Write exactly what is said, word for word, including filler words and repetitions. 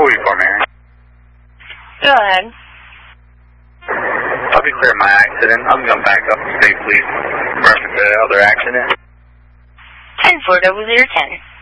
were you for, Mary? Go ahead. I'll be clear of my accident. I'm going to back up to state police. Reference to the other accident. ten four double zero ten.